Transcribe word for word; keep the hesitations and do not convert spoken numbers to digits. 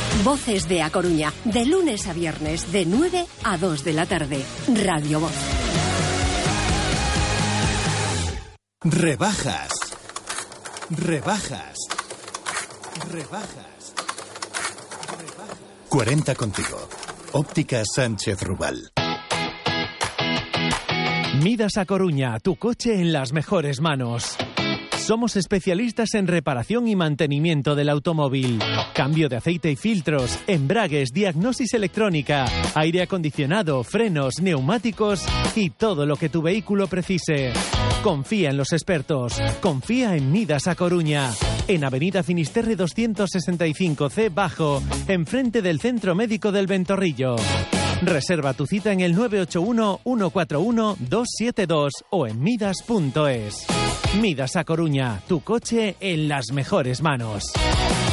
Voces de A Coruña, de lunes a viernes, de nueve a dos de la tarde. Radio Voz. Rebajas. Rebajas. Rebajas. Rebajas. cuarenta contigo. Óptica Sánchez Rubal. Midas A Coruña, tu coche en las mejores manos. Somos especialistas en reparación y mantenimiento del automóvil. Cambio de aceite y filtros, embragues, diagnosis electrónica, aire acondicionado, frenos, neumáticos y todo lo que tu vehículo precise. Confía en los expertos. Confía en Midas A Coruña. En Avenida Finisterre doscientos sesenta y cinco C Bajo, enfrente del Centro Médico del Ventorrillo. Reserva tu cita en el nueve ocho uno, uno cuatro uno, dos siete dos o en midas punto es. Midas A Coruña, tu coche en las mejores manos.